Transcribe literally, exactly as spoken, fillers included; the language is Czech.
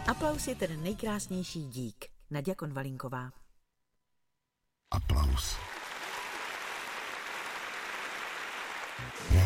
Aplaus je ten nejkrásnější dík. Naďa Konvalinková. Aplaus.